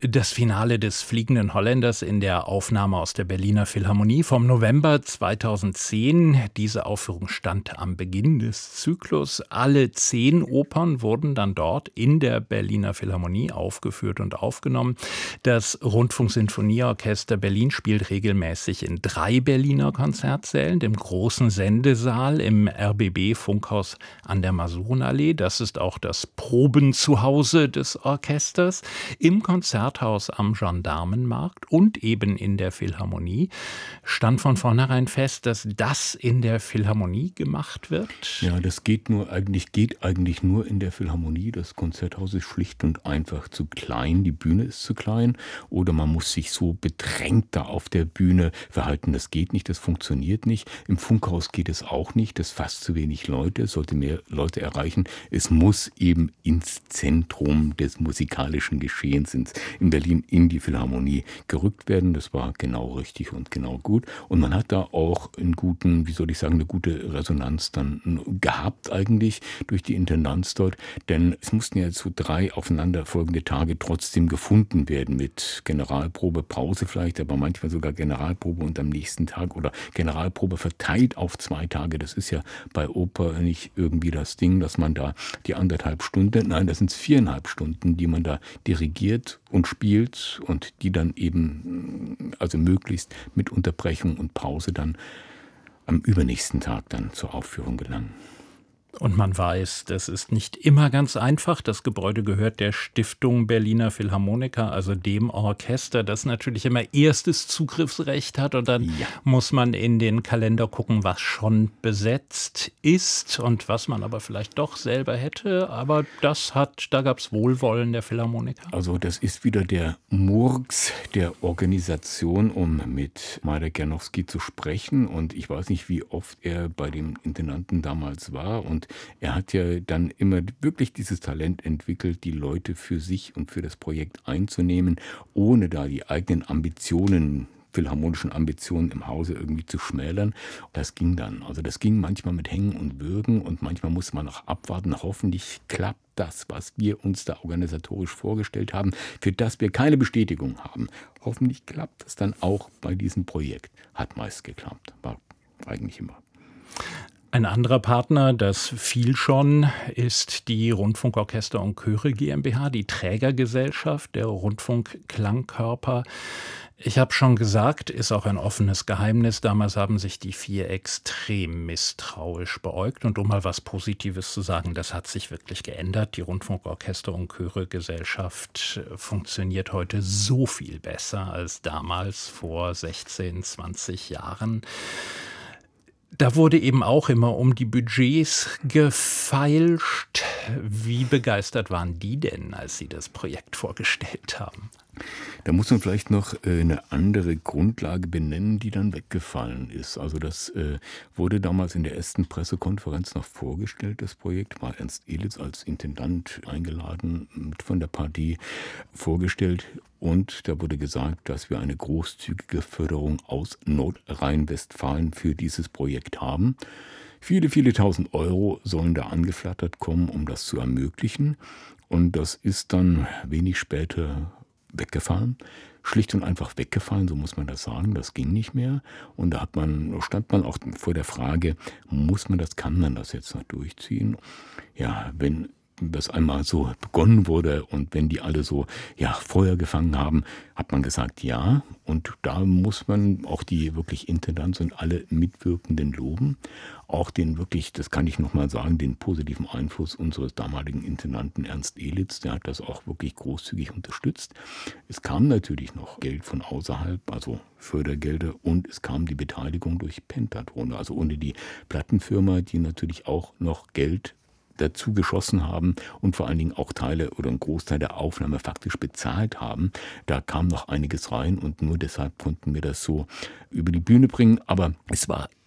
Das Finale des Fliegenden Holländers in der Aufnahme aus der Berliner Philharmonie vom November 2010. Diese Aufführung stand am Beginn des Zyklus. Alle 10 Opern wurden dann dort in der Berliner Philharmonie aufgeführt und aufgenommen. Das Rundfunksinfonieorchester Berlin spielt regelmäßig in 3 Berliner Konzertsälen, dem großen Sendesaal im RBB-Funkhaus an der Masurenallee. Das ist auch das Probenzuhause des Orchesters. Im Konzerthaus am Gendarmenmarkt und eben in der Philharmonie stand von vornherein fest, dass das in der Philharmonie gemacht wird. Ja, das geht eigentlich nur in der Philharmonie. Das Konzerthaus ist schlicht und einfach zu klein, die Bühne ist zu klein oder man muss sich so bedrängt da auf der Bühne verhalten. Das geht nicht, das funktioniert nicht. Im Funkhaus geht es auch nicht, das fasst zu wenig Leute, es sollte mehr Leute erreichen. Es muss eben ins Zentrum des musikalischen Geschehens, in Berlin in die Philharmonie gerückt werden. Das war genau richtig und genau gut. Und man hat da auch eine gute Resonanz dann gehabt eigentlich durch die Intendanz dort. Denn es mussten ja so 3 aufeinanderfolgende Tage trotzdem gefunden werden mit Generalprobe, Pause vielleicht, aber manchmal sogar Generalprobe und am nächsten Tag oder Generalprobe verteilt auf 2 Tage. Das ist ja bei Oper nicht irgendwie das Ding, dass man da die 1,5 Stunden, nein, das sind 4,5 Stunden, die man da dirigiert und spielt und die dann eben, also möglichst mit Unterbrechung und Pause dann am übernächsten Tag dann zur Aufführung gelangen. Und man weiß, das ist nicht immer ganz einfach. Das Gebäude gehört der Stiftung Berliner Philharmoniker, also dem Orchester, das natürlich immer erstes Zugriffsrecht hat. Und dann muss man in den Kalender gucken, was schon besetzt ist und was man aber vielleicht doch selber hätte. Aber da gab es Wohlwollen der Philharmoniker. Also das ist wieder der Murks der Organisation, um mit Marek Janowski zu sprechen. Und ich weiß nicht, wie oft er bei dem Intendanten damals war. Und er hat ja dann immer wirklich dieses Talent entwickelt, die Leute für sich und für das Projekt einzunehmen, ohne da die eigenen philharmonischen Ambitionen im Hause irgendwie zu schmälern. Das ging dann. Also das ging manchmal mit Hängen und Würgen und manchmal muss man noch abwarten. Hoffentlich klappt das, was wir uns da organisatorisch vorgestellt haben, für das wir keine Bestätigung haben. Hoffentlich klappt das dann auch bei diesem Projekt. Hat meist geklappt. War eigentlich immer. Ein anderer Partner, das fiel schon, ist die Rundfunkorchester und Chöre GmbH, die Trägergesellschaft der Rundfunkklangkörper. Ich habe schon gesagt, ist auch ein offenes Geheimnis. Damals haben sich die 4 extrem misstrauisch beäugt. Und um mal was Positives zu sagen, das hat sich wirklich geändert. Die Rundfunkorchester und Chöre Gesellschaft funktioniert heute so viel besser als damals vor 16, 20 Jahren. Da wurde eben auch immer um die Budgets gefeilscht. Wie begeistert waren die denn, als sie das Projekt vorgestellt haben? Da muss man vielleicht noch eine andere Grundlage benennen, die dann weggefallen ist. Also das wurde damals in der ersten Pressekonferenz noch vorgestellt, das Projekt. War Ernst Elitz als Intendant eingeladen, mit von der Partie vorgestellt. Und da wurde gesagt, dass wir eine großzügige Förderung aus Nordrhein-Westfalen für dieses Projekt haben. Viele, viele tausend Euro sollen da angeflattert kommen, um das zu ermöglichen. Und das ist dann wenig später weggefallen, schlicht und einfach weggefallen, so muss man das sagen, das ging nicht mehr. Und da stand man auch vor der Frage, kann man das jetzt noch durchziehen? Ja, wenn das einmal so begonnen wurde und wenn die alle so Feuer gefangen haben, hat man gesagt ja. Und da muss man auch die wirklich Intendanz und alle Mitwirkenden loben. Auch den wirklich, das kann ich nochmal sagen, den positiven Einfluss unseres damaligen Intendanten Ernst Elitz, der hat das auch wirklich großzügig unterstützt. Es kam natürlich noch Geld von außerhalb, also Fördergelder, und es kam die Beteiligung durch Pentatron, also ohne die Plattenfirma, die natürlich auch noch Geld dazu geschossen haben und vor allen Dingen auch Teile oder einen Großteil der Aufnahme faktisch bezahlt haben. Da kam noch einiges rein und nur deshalb konnten wir das so über die Bühne bringen. Aber es war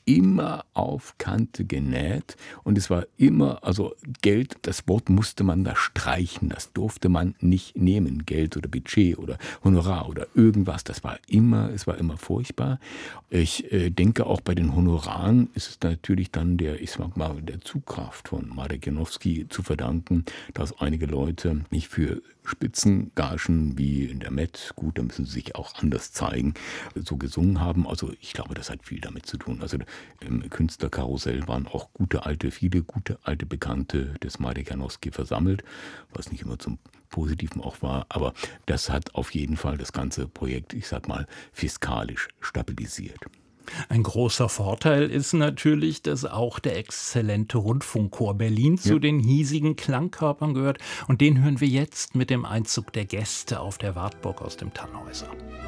immer auf Kante genäht und es war immer, also Geld, das Wort musste man da streichen, das durfte man nicht nehmen, Geld oder Budget oder Honorar oder irgendwas, es war immer furchtbar. Ich denke auch bei den Honoraren ist es natürlich dann der Zugkraft von Marek Janowski zu verdanken, dass einige Leute nicht für Spitzengagen wie in der Met, gut, da müssen sie sich auch anders zeigen, so gesungen haben. Also ich glaube, das hat viel damit zu tun. Also im Künstlerkarussell waren auch viele gute alte Bekannte des Marek Janowski versammelt, was nicht immer zum Positiven auch war, aber das hat auf jeden Fall das ganze Projekt, fiskalisch stabilisiert. Ein großer Vorteil ist natürlich, dass auch der exzellente Rundfunkchor Berlin zu den hiesigen Klangkörpern gehört. Und den hören wir jetzt mit dem Einzug der Gäste auf der Wartburg aus dem Tannhäuser.